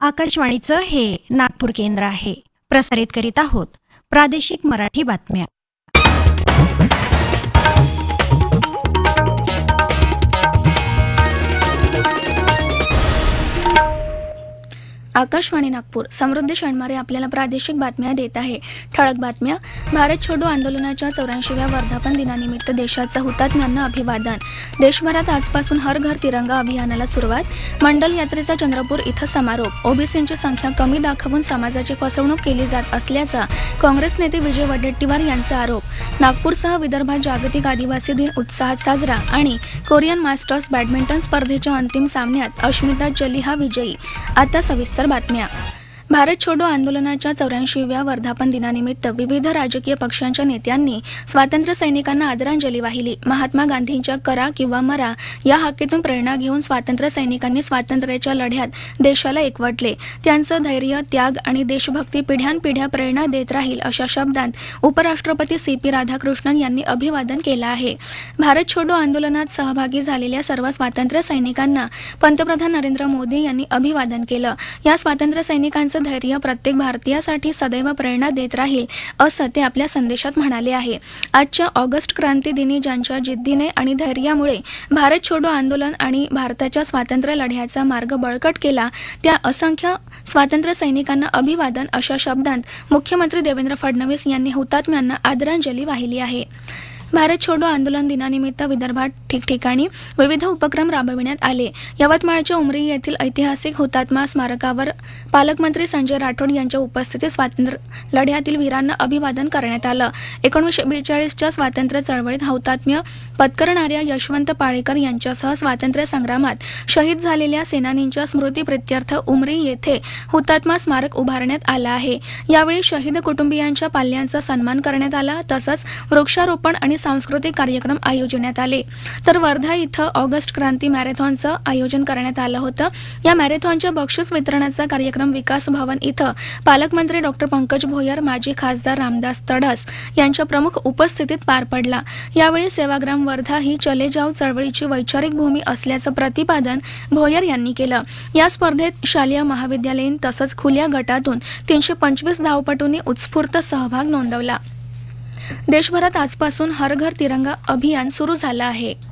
आकाशवाणीचं हे नागपूर केंद्र आहे. प्रसारित करीत आहोत प्रादेशिक मराठी बातम्या. आकाशवाणी नागपूर. समृद्धी शनिवारी आपल्याला प्रादेशिक बातम्या देत आहे. ठळक बातम्या. भारत छोडो आंदोलनाच्या 84व्या वर्धापन दिनानिमित्त देशाच्या हुतात्म्यांना अभिवादन. देशभरात आजपासून हर घर तिरंगा अभियानाला सुरुवात. मंडल यात्रेचा चंद्रपूर इथं समारोप. ओबीसींची संख्या कमी दाखवून समाजाची फसवणूक केली जात असल्याचा काँग्रेस नेते विजय वडेट्टीवार यांचा आरोप. नागपूरसह विदर्भात जागतिक आदिवासी दिन उत्साहात साजरा. आणि कोरियन मास्टर्स बॅडमिंटन स्पर्धेच्या अंतिम सामन्यात अश्मिता जलिहा विजयी. आता सविस्तर बातम्या. भारत छोडो आंदोलनाच्या 84व्या वर्धापन दिनानिमित्त विविध राजकीय पक्षांच्या नेत्यांनी स्वातंत्र्य सैनिकांना आदरांजली वाहिली. महात्मा गांधींच्या करा किंवा मरा या हाकेतून प्रेरणा घेऊन स्वातंत्र्य सैनिकांनी स्वातंत्र्याच्या लढ्यात देशाला एकवटले. त्यांचं धैर्य, त्याग आणि देशभक्ती पिढ्यानपिढ्या प्रेरणा देत राहील अशा शब्दांत उपराष्ट्रपती CP राधाकृष्णन यांनी अभिवादन केलं आहे. भारत छोडो आंदोलनात सहभागी झालेल्या सर्व स्वातंत्र्य सैनिकांना पंतप्रधान नरेंद्र मोदी यांनी अभिवादन केलं. या स्वातंत्र्य सैनिकांचं धैर्य प्रत्येक भारतीयासाठी सदैव प्रेरणा देत राहील असं ते आपल्या संदेशात म्हणाले आहे. आजच्या ऑगस्ट क्रांती दिनी ज्यांच्या जिद्दीने आणि धैर्यामुळे भारत छोडो आंदोलन आणि भारताच्या स्वातंत्र्य लढ्याचा मार्ग बळकट केला त्या असंख्य स्वातंत्र्य सैनिकांना अभिवादन अशा शब्दांत मुख्यमंत्री देवेंद्र फडणवीस यांनी हुतात्म्यांना आदरांजली वाहिली आहे. भारत छोडो आंदोलन दिनानिमित्त विदर्भात ठिकठिकाणी विविध उपक्रम राबविण्यात आले. यवतमाळच्या उमरी येथील ऐतिहासिक हुतात्मा स्मारकावर पालकमंत्री संजय राठोड यांच्या उपस्थितीत स्वातंत्र्य लढ्यातील वीरांना अभिवादन करण्यात आलं. 1942च्या स्वातंत्र्य चळवळीत हौतात्म्य पत्करणाऱ्या यशवंत पाळेकर यांच्यासह स्वातंत्र्य संग्रामात शहीद झालेल्या सेनानींच्या स्मृतीप्रित्यर्थ उमरी येथे हुतात्मा स्मारक उभारण्यात आलं आहे. यावेळी शहीद कुटुंबियांच्या पाल्यांचा सन्मान करण्यात आला. तसंच वृक्षारोपण आणि सांस्कृतिक कार्यक्रम आयोजण्यात आले. तर वर्धा इथं ऑगस्ट क्रांती मॅरेथॉनचं आयोजन करण्यात आलं होतं. या मॅरेथॉनच्या बक्षीस वितरणाचा कार्यक्रम विकास भवन इथं पालकमंत्री डॉक्टर पंकज भोयर, माजी खासदार रामदास तडस यांच्या प्रमुख उपस्थितीत पार पडला. यावेळी सेवाग्राम वर्धा ही चले जाव चळवळीची वैचारिक भूमी असल्याचं प्रतिपादन भोयर यांनी केलं. या स्पर्धेत शालेय, महाविद्यालयीन तसंच खुल्या गटातून 325 धावपटूंनी उत्स्फूर्त सहभाग नोंदवला. देशभरात आजपासून हर घर तिरंगा अभियान सुरू झालं आहे.